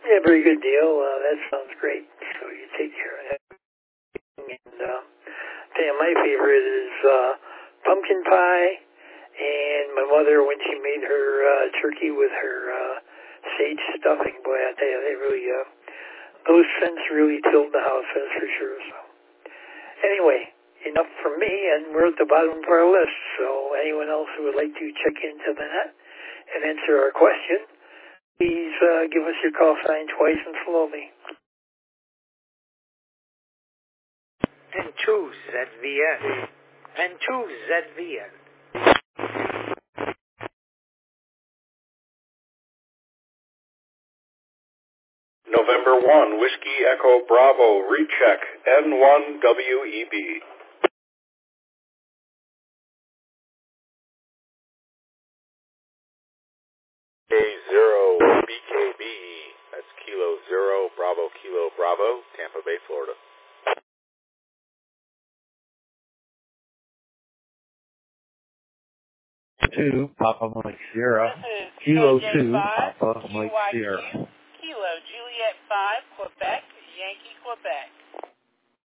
Yeah, very good deal. That sounds great. So you take care of that. And tell you, my favorite is pumpkin pie. And my mother, when she made her turkey with her sage stuffing, boy, I tell you, they really, those scents really filled the house, that's for sure. So anyway, enough from me, and we're at the bottom of our list. So anyone else who would like to check into the net and answer our question, please give us your call sign twice and slowly. And choose ZVN. And choose ZVN. November 1, Whiskey Echo Bravo, recheck, N1WEB. A0 BKB, that's Kilo 0, Bravo Kilo Bravo, Tampa Bay, Florida. Two, Papa Mike Sierra. Kilo 2, Papa Mike Sierra. Kilo Juliet 5, Quebec, Yankee, Quebec.